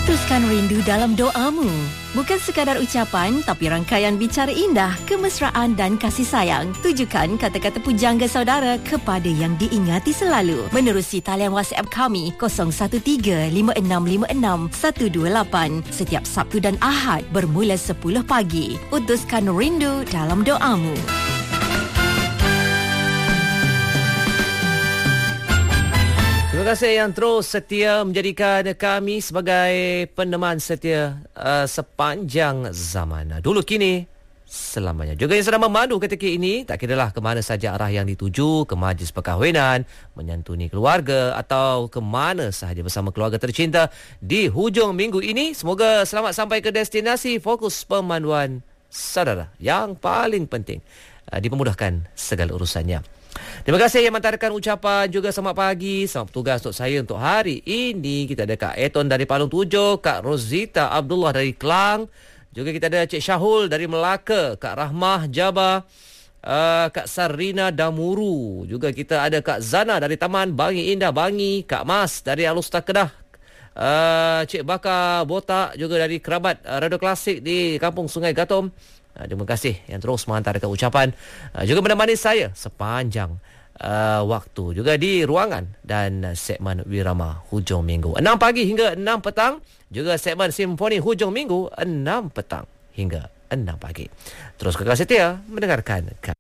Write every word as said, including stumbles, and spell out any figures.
Putuskan rindu dalam doamu. Bukan sekadar ucapan, tapi rangkaian bicara indah, kemesraan dan kasih sayang. Tujukan kata-kata pujangga saudara kepada yang diingati selalu. Menerusi talian WhatsApp kami kosong satu tiga lima enam lima enam satu dua lapan setiap Sabtu dan Ahad bermula sepuluh pagi. Putuskan rindu dalam doamu. Terima kasih yang terus setia menjadikan kami sebagai peneman setia uh, sepanjang zaman. Dulu, kini, selamanya. Juga yang sedang memandu ketika ini, tak kiralah ke mana saja arah yang dituju, ke majlis perkahwinan, menyantuni keluarga atau ke mana sahaja bersama keluarga tercinta di hujung minggu ini. Semoga selamat sampai ke destinasi. Fokus pemanduan saudara yang paling penting, uh, dipermudahkan segala urusannya. Terima kasih yang mengantarkan ucapan juga selamat pagi, selamat bertugas untuk saya untuk hari ini. Kita ada Kak Eton dari Palung Tujuh, Kak Rosita Abdullah dari Kelang, juga kita ada Cik Syahul dari Melaka, Kak Rahmah Jabbar, uh, Kak Sarina Damuru, juga kita ada Kak Zana dari Taman Bangi Indah Bangi, Kak Mas dari Alusta Kedah, uh, Cik Bakar Botak juga dari kerabat uh, Radio Klasik di Kampung Sungai Gatom. Terima kasih yang terus menghantarkan ucapan, juga menemani saya sepanjang uh, waktu, juga di ruangan dan segmen Wirama hujung minggu enam pagi hingga enam petang, juga segmen Simfoni hujung minggu enam petang hingga enam pagi. Terus kekal setia mendengarkan